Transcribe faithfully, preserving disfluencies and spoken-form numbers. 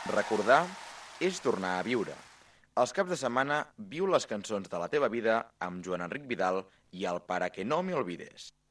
Recordar és tornar a viure. Els caps de setmana viu les cançons de la teva vida amb Joan Enric Vidal i el Para que no me olvides.